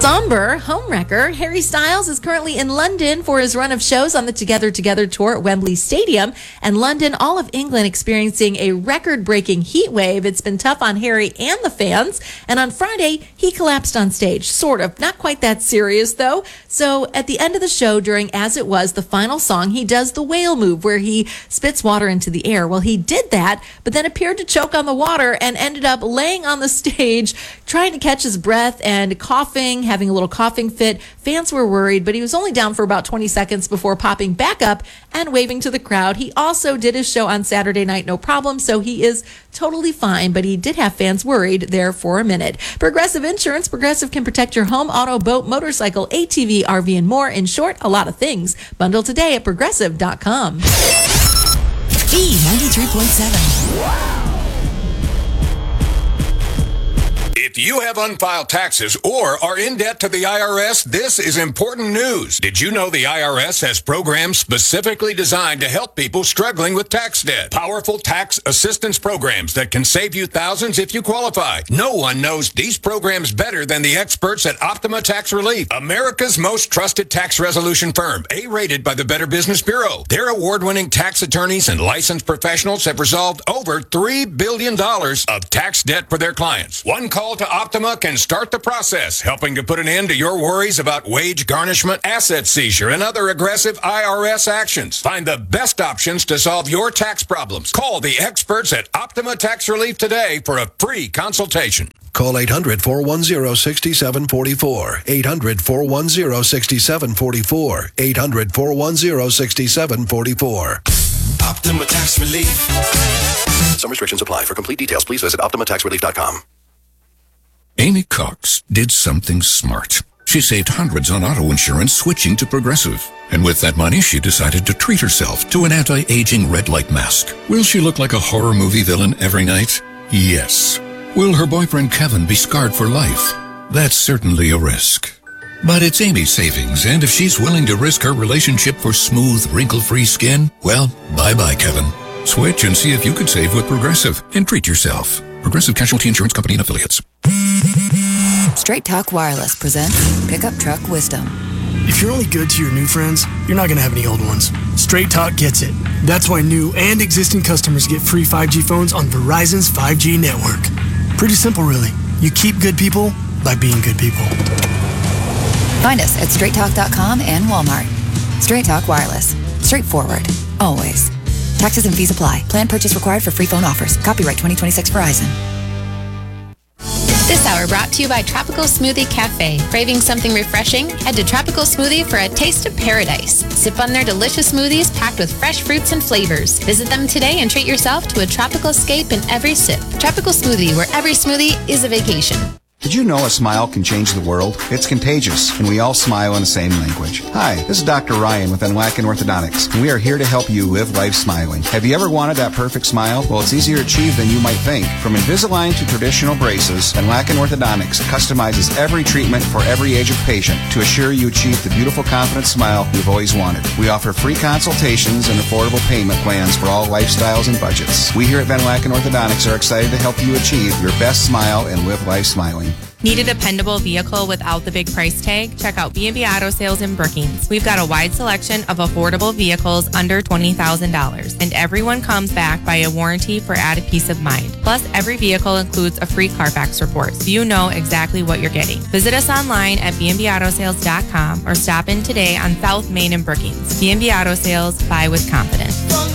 Somber homewrecker Harry Styles is currently in London for his run of shows on the Together Together tour at Wembley Stadium. And London, all of England experiencing a record-breaking heat wave. It's been tough on Harry and the fans. And on Friday, he collapsed on stage. Sort of. Not quite that serious, though. So at the end of the show, during As It Was, the final song, he does the whale move where he spits water into the air. Well, he did that, but then appeared to choke on the water and ended up laying on the stage, trying to catch his breath and coughing, having a little coughing fit. Fans were worried, but he was only down for about 20 seconds before popping back up and waving to the crowd. He also did his show on Saturday night, no problem, so he is totally fine, but he did have fans worried there for a minute. Progressive Insurance. Progressive can protect your home, auto, boat, motorcycle, ATV, RV, and more. In short, a lot of things. Bundle today at Progressive.com. B93.7. If you have unfiled taxes or are in debt to the IRS, this is important news. Did you know the IRS has programs specifically designed to help people struggling with tax debt? Powerful tax assistance programs that can save you thousands if you qualify. No one knows these programs better than the experts at Optima Tax Relief, America's most trusted tax resolution firm, A-rated by the Better Business Bureau. Their award-winning tax attorneys and licensed professionals have resolved over $3 billion of tax debt for their clients. One call to Optima can start the process, helping to put an end to your worries about wage garnishment, asset seizure, and other aggressive IRS actions. Find the best options to solve your tax problems. Call the experts at Optima Tax Relief today for a free consultation. Call 800-410-6744. 800-410-6744. 800-410-6744. Optima Tax Relief. Some restrictions apply. For complete details, please visit OptimaTaxRelief.com. Amy Cox did something smart. She saved hundreds on auto insurance switching to Progressive. And with that money, she decided to treat herself to an anti-aging red light mask. Will she look like a horror movie villain every night? Yes. Will her boyfriend Kevin be scarred for life? That's certainly a risk. But it's Amy's savings, and if she's willing to risk her relationship for smooth, wrinkle-free skin, well, bye-bye, Kevin. Switch and see if you could save with Progressive and treat yourself. Progressive Casualty Insurance Company and Affiliates. Straight Talk Wireless presents Pickup Truck Wisdom. If you're only good to your new friends, you're not going to have any old ones. Straight Talk gets it. That's why new and existing customers get free 5G phones on Verizon's 5G network. Pretty simple, really. You keep good people by being good people. Find us at straighttalk.com and Walmart. Straight Talk Wireless. Straightforward. Always. Taxes and fees apply. Plan purchase required for free phone offers. Copyright 2026 Verizon. This hour brought to you by Tropical Smoothie Cafe. Craving something refreshing? Head to Tropical Smoothie for a taste of paradise. Sip on their delicious smoothies packed with fresh fruits and flavors. Visit them today and treat yourself to a tropical escape in every sip. Tropical Smoothie, where every smoothie is a vacation. Did you know a smile can change the world? It's contagious, and we all smile in the same language. Hi, this is Dr. Ryan with Enlakin Orthodontics, and we are here to help you live life smiling. Have you ever wanted that perfect smile? Well, it's easier to achieve than you might think. From Invisalign to traditional braces, Enlakin Orthodontics customizes every treatment for every age of patient to assure you achieve the beautiful, confident smile you've always wanted. We offer free consultations and affordable payment plans for all lifestyles and budgets. We here at Van Laken Orthodontics are excited to help you achieve your best smile and live life smiling. Need a dependable vehicle without the big price tag? Check out B&B Auto Sales in Brookings. We've got a wide selection of affordable vehicles under $20,000, and everyone comes back by a warranty for added peace of mind. Plus, every vehicle includes a free Carfax report, so you know exactly what you're getting. Visit us online at bnbautosales.com or stop in today on South Main in Brookings. B&B Auto Sales, buy with confidence.